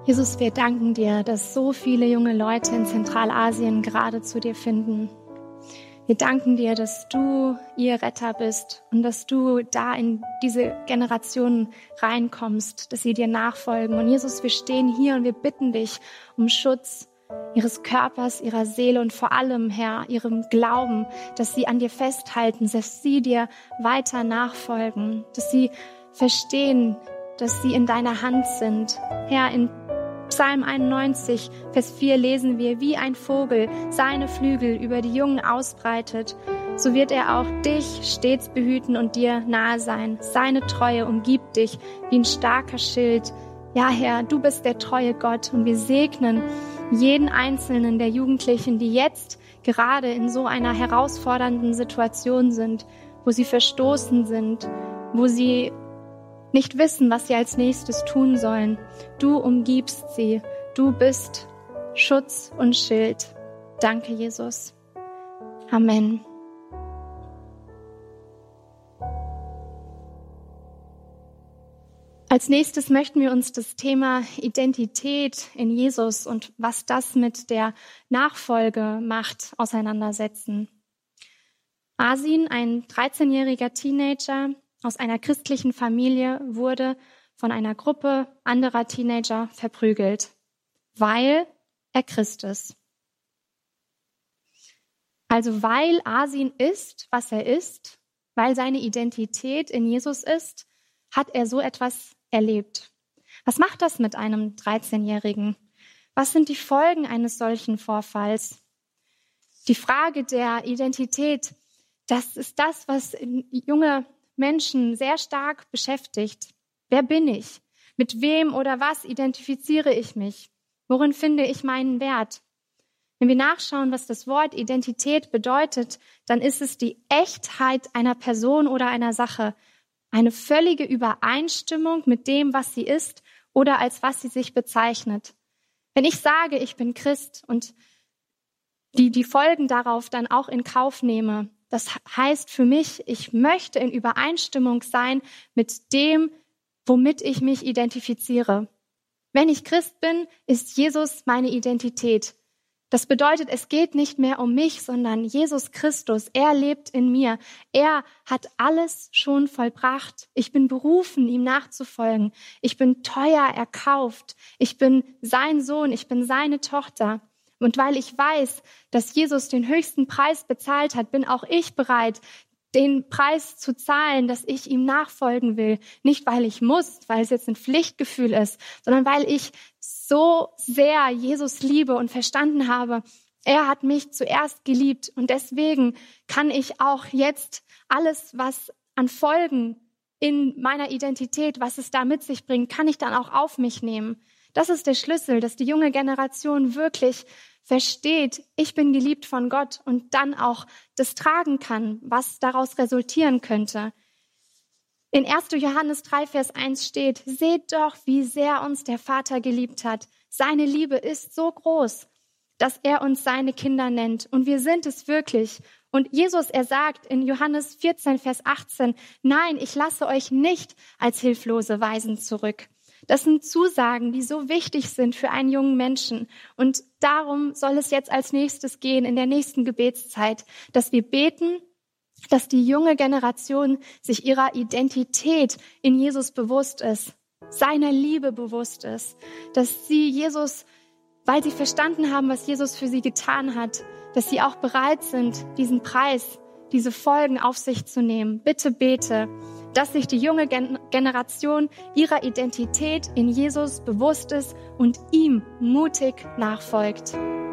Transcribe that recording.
Jesus, wir danken dir, dass so viele junge Leute in Zentralasien gerade zu dir finden. Wir danken dir, dass du ihr Retter bist und dass du da in diese Generationen reinkommst, dass sie dir nachfolgen. Und Jesus, wir stehen hier und wir bitten dich um Schutz ihres Körpers, ihrer Seele und vor allem, Herr, ihrem Glauben, dass sie an dir festhalten, dass sie dir weiter nachfolgen, dass sie verstehen, dass sie in deiner Hand sind. Herr, in Psalm 91, Vers 4 lesen wir, wie ein Vogel seine Flügel über die Jungen ausbreitet, so wird er auch dich stets behüten und dir nahe sein. Seine Treue umgibt dich wie ein starker Schild. Ja, Herr, du bist der treue Gott und wir segnen jeden einzelnen der Jugendlichen, die jetzt gerade in so einer herausfordernden Situation sind, wo sie verstoßen sind, wo sie nicht wissen, was sie als nächstes tun sollen. Du umgibst sie. Du bist Schutz und Schild. Danke, Jesus. Amen. Als nächstes möchten wir uns das Thema Identität in Jesus und was das mit der Nachfolge macht, auseinandersetzen. Asin, ein 13-jähriger Teenager, aus einer christlichen Familie, wurde von einer Gruppe anderer Teenager verprügelt, weil er Christ ist. Also weil Asin ist, was er ist, weil seine Identität in Jesus ist, hat er so etwas erlebt. Was macht das mit einem 13-Jährigen? Was sind die Folgen eines solchen Vorfalls? Die Frage der Identität, das ist das, was junge Menschen sehr stark beschäftigt. Wer bin ich? Mit wem oder was identifiziere ich mich? Worin finde ich meinen Wert? Wenn wir nachschauen, was das Wort Identität bedeutet, dann ist es die Echtheit einer Person oder einer Sache. Eine völlige Übereinstimmung mit dem, was sie ist oder als was sie sich bezeichnet. Wenn ich sage, ich bin Christ und die Folgen darauf dann auch in Kauf nehme, das heißt für mich, ich möchte in Übereinstimmung sein mit dem, womit ich mich identifiziere. Wenn ich Christ bin, ist Jesus meine Identität. Das bedeutet, es geht nicht mehr um mich, sondern Jesus Christus. Er lebt in mir. Er hat alles schon vollbracht. Ich bin berufen, ihm nachzufolgen. Ich bin teuer erkauft. Ich bin sein Sohn. Ich bin seine Tochter. Und weil ich weiß, dass Jesus den höchsten Preis bezahlt hat, bin auch ich bereit, den Preis zu zahlen, dass ich ihm nachfolgen will. Nicht, weil ich muss, weil es jetzt ein Pflichtgefühl ist, sondern weil ich so sehr Jesus liebe und verstanden habe, er hat mich zuerst geliebt. Und deswegen kann ich auch jetzt alles, was an Folgen in meiner Identität, was es da mit sich bringt, kann ich dann auch auf mich nehmen. Das ist der Schlüssel, dass die junge Generation wirklich versteht, ich bin geliebt von Gott und dann auch das tragen kann, was daraus resultieren könnte. In 1. Johannes 3, Vers 1 steht, seht doch, wie sehr uns der Vater geliebt hat. Seine Liebe ist so groß, dass er uns seine Kinder nennt. Und wir sind es wirklich. Und Jesus, er sagt in Johannes 14, Vers 18, nein, ich lasse euch nicht als hilflose Waisen zurück. Das sind Zusagen, die so wichtig sind für einen jungen Menschen. Und darum soll es jetzt als nächstes gehen in der nächsten Gebetszeit, dass wir beten, dass die junge Generation sich ihrer Identität in Jesus bewusst ist, seiner Liebe bewusst ist, dass sie Jesus, weil sie verstanden haben, was Jesus für sie getan hat, dass sie auch bereit sind, diesen Preis, diese Folgen auf sich zu nehmen. Bitte bete, dass sich die junge Generation ihrer Identität in Jesus bewusst ist und ihm mutig nachfolgt.